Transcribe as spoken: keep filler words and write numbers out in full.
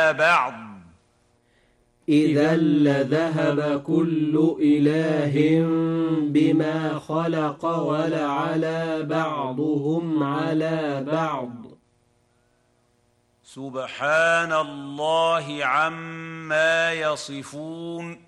على بعض إذا لذهب كل إله بما خلق ولعلى بعضهم على بعض. سبحان الله عما يصفون.